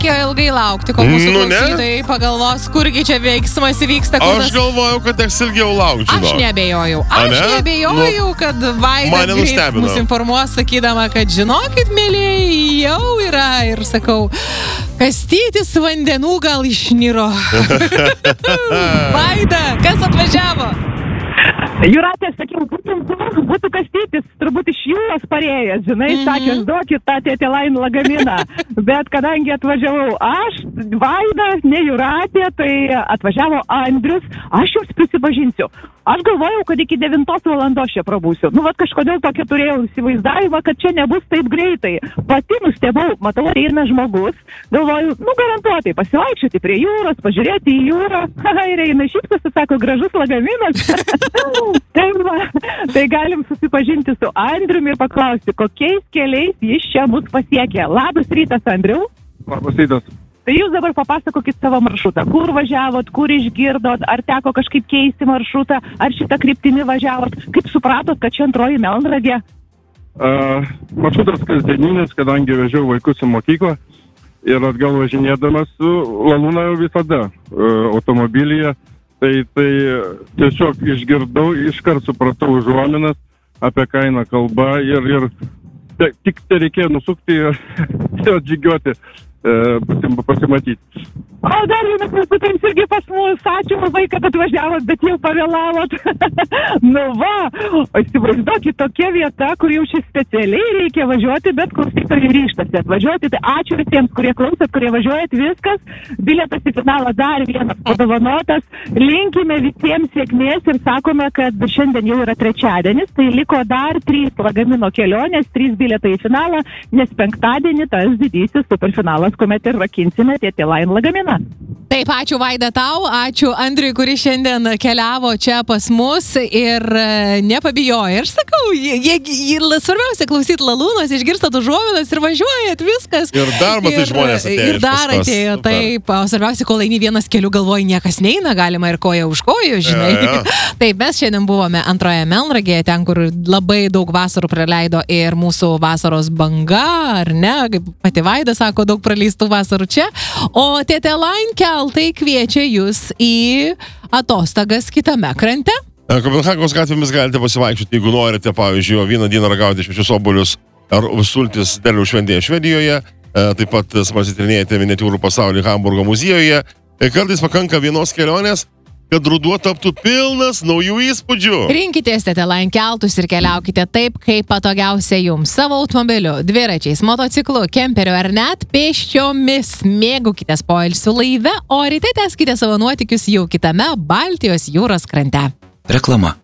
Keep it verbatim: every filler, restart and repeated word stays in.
nereikėjo ilgai laukti, kol mūsų Nu, ne? klausytojai pagalvos, kurgi čia veiksmas įvyksta. kur Aš tas- galvojau, kad teks ilgiau laukti, Aš žinok. neabejojau. A, Aš ne? neabejojau, kad Vaida Mane greit nustebino. mus informuos, sakydama, kad žinokit, mėlyjei, jau yra. Ir sakau, kastytis vandenų gal išniro. Vaida, kas atvažiavo? Jūratė, sakiau, būtum, būtų kastytis, turbūt iš jūros parėjęs, žinai, mm -hmm. sakė, duokit tą Tėtėlain lagaminą. Bet kadangi atvažiavau aš, Vaida, ne Jūratė, tai atvažiavo Andrius, aš jums prisipažinsiu. Aš galvojau, kad iki devintos valandos čia prabūsiu. Nu, vat kažkodėl tokia turėjau įsivaizdavimą, kad čia nebus taip greitai. Pati nustebau, matau, eina žmogus. Galvoju, nu, garantuotai, pasivaikščioti prie jūros, pažiūrėti į jūrą. Haha, ir eina šypsosi, sako, gražus lagaminas. tai, va, tai galim susipažinti su Andriumi ir paklausti, kokiais keliais jis čia mus pasiekė. Labas rytas, Andriau. Labas rytas. Tai jūs dabar papasakokit savo maršrutą. Kur važiavot, kur išgirdot, ar teko kažkaip keisti maršrutą, ar šitą kryptimį važiavot, kaip supratot, kad čia antroji Melnragė? Uh, maršrutas kasdieninis, kadangi vežiau vaikus į mokyklą ir atgal važinėdamas su Lalūna jau visada uh, automobilyje. Tai, tai tiesiog išgirdau, iškart supratau užuominas, apie ką eina kalba ir, ir te, tik tai reikėjo nusukti ir atžygiuoti, e, pasimatyti. O dar vienas paskutinis irgi pas mus, ačiū labai, kad atvažiavot, bet jau pavėlavot. Nu va, o įsivaizduokit, tokia vieta, kur jau šis specialiai reikia važiuoti, bet klausytojai ryžtasi atvažiuoti. Tai ačiū visiems, kurie klausot, kurie važiuojat, viskas. Bilietas į finalą dar vienas padovanotas. Linkime visiems sėkmės ir sakome, kad šiandien jau yra trečiadienis, tai liko dar trys lagamino kelionės, trys bilietai į finalą, nes penktadienį tas didysis superfinalas, kuomet ir rakinsime Tėtėlain lagaminą. Taip, ačiū Vaida tau, ačiū Andriui, kuris šiandien keliavo čia pas mus ir nepabijojo. Ir sakau, jie, jie, svarbiausia klausyti Lalūnos, išgirstat užuominas ir važiuojat, viskas. Ir dar matai žmonės atėjo. Ir dar atėjo, taip. O svarbiausia, kol eini vienas keliu galvoji, niekas neina, galima ir koja už kojų, žinai. Ja, ja. Taip, mes šiandien buvome antroje Melnragėje, ten, kur labai daug vasarų praleido ir mūsų vasaros banga, ar ne, kaip pati Vaida sako, daug praleistų vasarų čia. O Tėtėlain keltai kviečia jūs į atostogas kitame krante. Kopenhagos gatvėmis galite pasivaikščioti, jeigu norite, pavyzdžiui, vieną dieną ragauti šviežius obuolius ar sultis derlių šventėje Švedijoje, taip pat smalsiai miniatiūrų pasaulį Hamburgo muziejuje. Kartais pakanka vienos kelionės, kad ruduo taptų pilnas naujų įspūdžių. Rinkitės Tėtėlain keltus ir keliaukite taip, kaip patogiausia jums. Savo automobiliu, dviračiais, motociklu, kemperiu ar net pėsčiomis. Mėgaukitės poilsiu laive, o ryte tęskite savo nuotykius jau kitame Baltijos jūros krante. Reklama.